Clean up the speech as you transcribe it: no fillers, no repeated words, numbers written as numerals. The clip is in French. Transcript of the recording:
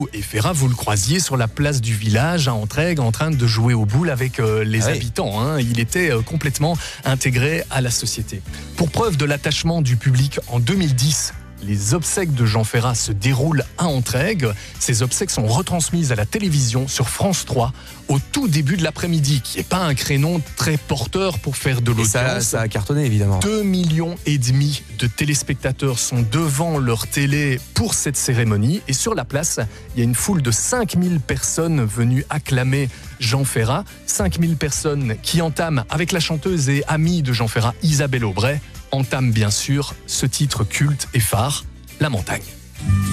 Et Ferrat, vous le croisiez sur la place du village à Entraigues en train de jouer aux boules avec les habitants. Il était complètement intégré à la société. Pour preuve de l'attachement du public, en 2010, les obsèques de Jean Ferrat se déroulent à Entraigues. Ces obsèques sont retransmises à la télévision sur France 3 au tout début de l'après-midi, qui n'est pas un créneau très porteur pour faire de l'audience. Ça a cartonné, évidemment. 2,5 millions de téléspectateurs sont devant leur télé pour cette cérémonie. Et sur la place, il y a une foule de 5000 personnes venues acclamer Jean Ferrat. 5000 personnes qui entament, avec la chanteuse et amie de Jean Ferrat, Isabelle Aubray, entame bien sûr ce titre culte et phare, La Montagne.